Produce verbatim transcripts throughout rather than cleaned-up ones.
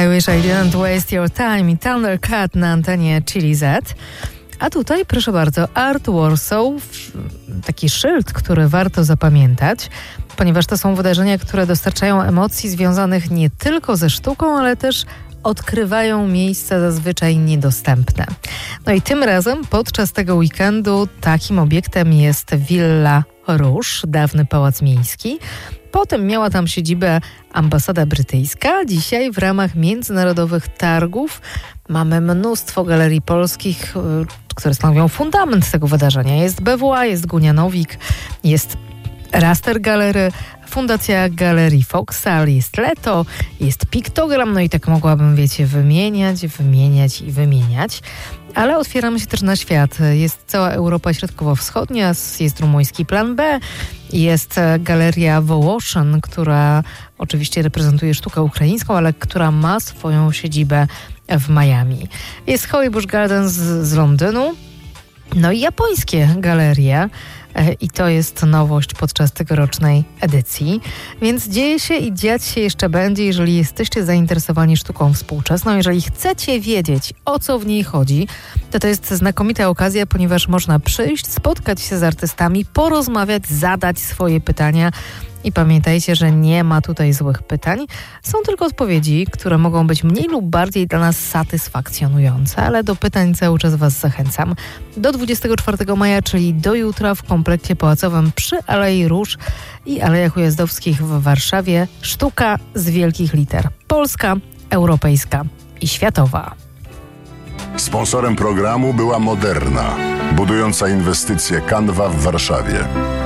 I Wish I Didn't Waste Your Time i Thundercat na antenie Chili Z. A tutaj, proszę bardzo, Art Warsaw, taki szyld, który warto zapamiętać, ponieważ to są wydarzenia, które dostarczają emocji związanych nie tylko ze sztuką, ale też odkrywają miejsca zazwyczaj niedostępne. No i tym razem podczas tego weekendu takim obiektem jest Villa Róż, dawny pałac miejski. Potem miała tam siedzibę ambasada brytyjska. Dzisiaj w ramach międzynarodowych targów mamy mnóstwo galerii polskich, które stanowią fundament tego wydarzenia. Jest B W A, jest Gunianowik, jest Raster Galery, Fundacja Galerii Foksal, jest Leto, jest Piktogram, no i tak mogłabym, wiecie, wymieniać, wymieniać i wymieniać. Ale otwieramy się też na świat. Jest cała Europa Środkowo-Wschodnia, jest rumuński Plan B, jest Galeria Wołoszyn, która oczywiście reprezentuje sztukę ukraińską, ale która ma swoją siedzibę w Miami. Jest Holy Bush Gardens z, z Londynu, no i japońskie galerie. I to jest nowość podczas tegorocznej edycji. Więc dzieje się i dziać się jeszcze będzie, jeżeli jesteście zainteresowani sztuką współczesną. Jeżeli chcecie wiedzieć, o co w niej chodzi, to to jest znakomita okazja, ponieważ można przyjść, spotkać się z artystami, porozmawiać, zadać swoje pytania. I pamiętajcie, że nie ma tutaj złych pytań. Są tylko odpowiedzi, które mogą być mniej lub bardziej dla nas satysfakcjonujące, ale do pytań cały czas Was zachęcam. Do dwudziestego czwartego maja, czyli do jutra w kompleksie pałacowym przy Alei Róż i Alejach Ujazdowskich w Warszawie sztuka z wielkich liter. Polska, europejska i światowa. Sponsorem programu była Moderna, budująca inwestycje Canva w Warszawie.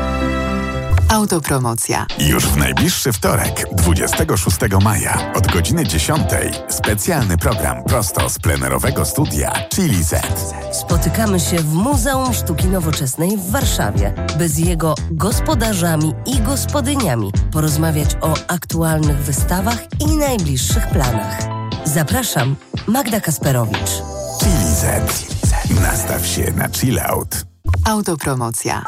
Autopromocja. Już w najbliższy wtorek, dwudziestego szóstego maja, od godziny dziesiątej, specjalny program prosto z plenerowego studia Chili Z. Spotykamy się w Muzeum Sztuki Nowoczesnej w Warszawie, by z jego gospodarzami i gospodyniami porozmawiać o aktualnych wystawach i najbliższych planach. Zapraszam, Magda Kasperowicz. Chili Z. Nastaw się na chill out. Autopromocja.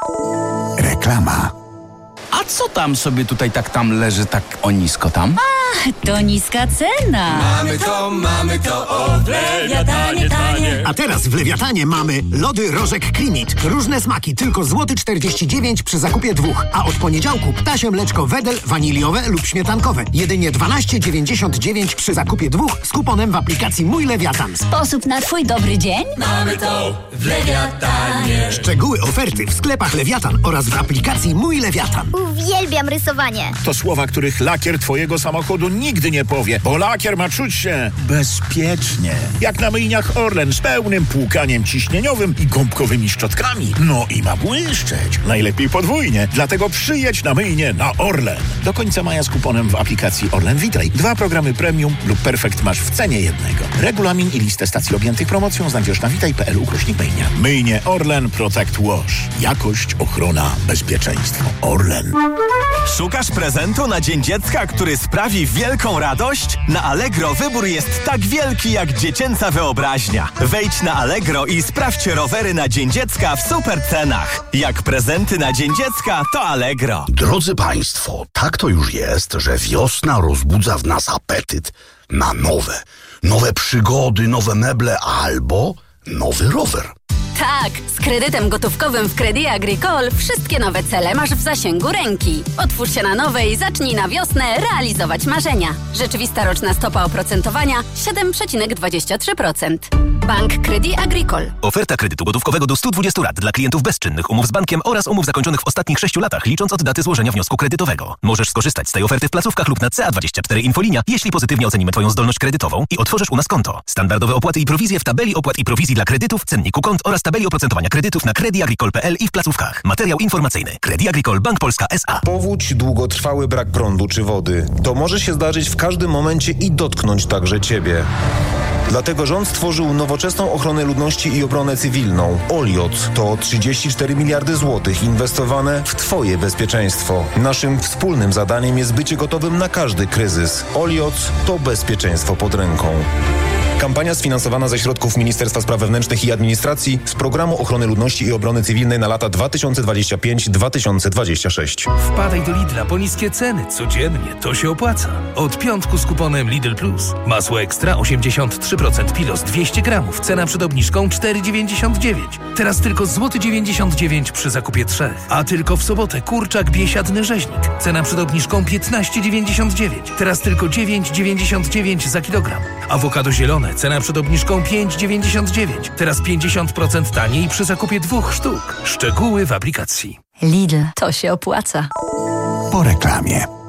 Reklama. A co tam sobie tutaj tak tam leży, tak o nisko tam? A, to niska cena. Mamy to, mamy to, o w Lewiatanie tanie. A teraz w Lewiatanie mamy lody Rożek Klimit. Różne smaki, tylko złoty czterdzieści dziewięć przy zakupie dwóch. A od poniedziałku ptasie mleczko Wedel, waniliowe lub śmietankowe. Jedynie dwanaście dziewięćdziesiąt dziewięć przy zakupie dwóch z kuponem w aplikacji Mój Lewiatan. Sposób na twój dobry dzień? Mamy to w Lewiatanie. Szczegóły oferty w sklepach Lewiatan oraz w aplikacji Mój Lewiatan. Uwielbiam rysowanie. To słowa, których lakier twojego samochodu nigdy nie powie, bo lakier ma czuć się bezpiecznie. Jak na myjniach Orlen z pełnym płukaniem ciśnieniowym i gąbkowymi szczotkami. No i ma błyszczeć. Najlepiej podwójnie. Dlatego przyjedź na myjnię na Orlen. Do końca maja z kuponem w aplikacji Orlen Witaj. Dwa programy premium lub perfekt masz w cenie jednego. Regulamin i listę stacji objętych promocją znajdziesz na witaj kropka p l ukośnik myjnia. Myjnie Orlen Protect Wash. Jakość, ochrona, bezpieczeństwo. Orlen. Szukasz prezentu na Dzień Dziecka, który sprawi wielką radość? Na Allegro wybór jest tak wielki jak dziecięca wyobraźnia. Wejdź na Allegro i sprawdź rowery na Dzień Dziecka w super cenach. Jak prezenty na Dzień Dziecka, to Allegro. Drodzy Państwo, tak to już jest, że wiosna rozbudza w nas apetyt na nowe. Nowe przygody, nowe meble albo nowy rower. Tak, z kredytem gotówkowym w Crédit Agricole wszystkie nowe cele masz w zasięgu ręki. Otwórz się na nowe i zacznij na wiosnę realizować marzenia. Rzeczywista roczna stopa oprocentowania siedem przecinek dwadzieścia trzy procent. Bank Crédit Agricole. Oferta kredytu gotówkowego do stu dwudziestu lat dla klientów bezczynnych umów z bankiem oraz umów zakończonych w ostatnich sześciu latach, licząc od daty złożenia wniosku kredytowego. Możesz skorzystać z tej oferty w placówkach lub na C A dwadzieścia cztery Infolinia, jeśli pozytywnie ocenimy Twoją zdolność kredytową i otworzysz u nas konto. Standardowe opłaty i prowizje w tabeli opłat i prowizji dla kredytów, cenniku kont oraz tabeli oprocentowania kredytów na Crédit Agricole kropka p l i w placówkach. Materiał informacyjny. Crédit Agricole Bank Polska S A. Powódź, długotrwały brak prądu czy wody. To może się zdarzyć w każdym momencie i dotknąć także Ciebie. Dlatego rząd stworzył nowoczesną ochronę ludności i obronę cywilną. Oliot to trzydzieści cztery miliardy złotych inwestowane w Twoje bezpieczeństwo. Naszym wspólnym zadaniem jest bycie gotowym na każdy kryzys. Oliot to bezpieczeństwo pod ręką. Kampania sfinansowana ze środków Ministerstwa Spraw Wewnętrznych i Administracji z Programu Ochrony Ludności i Obrony Cywilnej na lata dwa tysiące dwudziesty piąty do dwa tysiące dwudziestego szóstego. Wpadaj do Lidla po niskie ceny. Codziennie to się opłaca. Od piątku z kuponem Lidl Plus. Masło ekstra osiemdziesiąt trzy procent Pilos dwieście gramów. Cena przed obniżką cztery dziewięćdziesiąt dziewięć. Teraz tylko złoty dziewięćdziesiąt dziewięć przy zakupie trzech. A tylko w sobotę kurczak biesiadny rzeźnik. Cena przed obniżką piętnaście dziewięćdziesiąt dziewięć. Teraz tylko dziewięć dziewięćdziesiąt dziewięć za kilogram. Awokado zielone. Cena przed obniżką pięć dziewięćdziesiąt dziewięć. Teraz pięćdziesiąt procent taniej przy zakupie dwóch sztuk. Szczegóły w aplikacji. Lidl, to się opłaca. Po reklamie.